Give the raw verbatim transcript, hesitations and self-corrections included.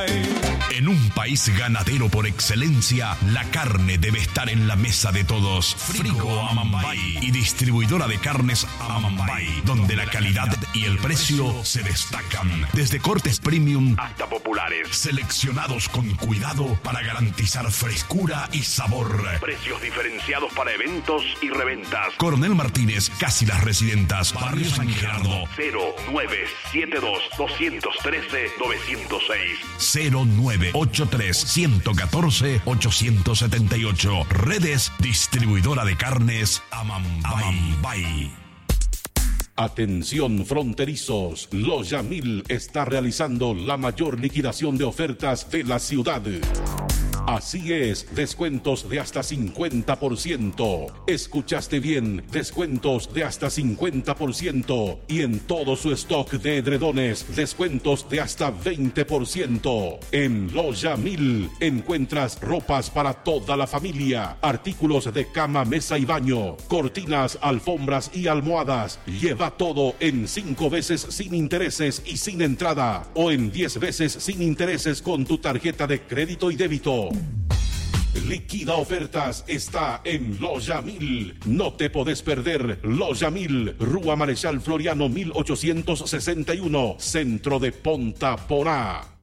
En un país ganadero por excelencia, la carne debe estar en la mesa de todos. Frigo Amambay y distribuidora de carnes Amambay, donde la calidad y el precio se destacan. Desde cortes premium hasta populares, seleccionados con cuidado para garantizar frescura y sabor. Precios diferenciados para eventos y reventas. Coronel Martínez, casi las Residentas, Barrio San Gerardo. cero nueve siete dos, dos uno tres, nueve cero seis. cero nueve ocho tres, uno uno cuatro, ocho siete ocho. Redes distribuidora de carnes Amambay. Amambay. Atención fronterizos, Los Yamil está realizando la mayor liquidación de ofertas de la ciudad. Así es, descuentos de hasta cincuenta por ciento. Escuchaste bien, descuentos de hasta cincuenta por ciento. Y en todo su stock de edredones, descuentos de hasta veinte por ciento. En Los Yamil encuentras ropas para toda la familia, artículos de cama, mesa y baño, cortinas, alfombras y almohadas. Lleva todo en cinco veces sin intereses y sin entrada, o en diez veces sin intereses con tu tarjeta de crédito y débito. Liquida ofertas está en Los Yamil. No te podés perder Los Yamil, Rúa Marechal Floriano mil ochocientos sesenta y uno, centro de Ponta Porá.